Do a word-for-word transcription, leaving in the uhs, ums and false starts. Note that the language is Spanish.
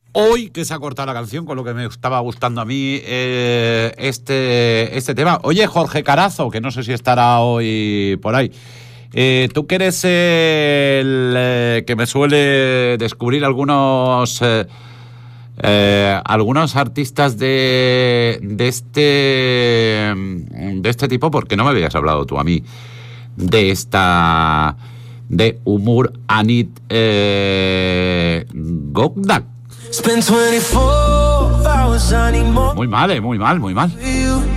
Hoy que se ha cortado la canción, con lo que me estaba gustando a mí eh, este, este tema. Oye, Jorge Carazo, que no sé si estará hoy por ahí. Eh, tú que eres el eh, que me suele descubrir algunos eh, eh, algunos artistas de, de este de este tipo, porque no me habías hablado tú a mí de esta de Umur Anit eh, Gokdak. Muy mal, eh, muy mal, muy mal.